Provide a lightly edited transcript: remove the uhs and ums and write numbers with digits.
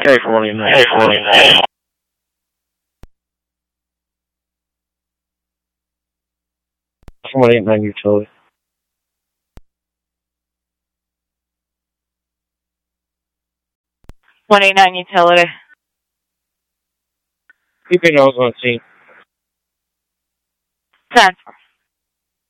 Hey, 49. Hey, 49. 189 utility. 189 utility. Keep your nose on scene. Transfer.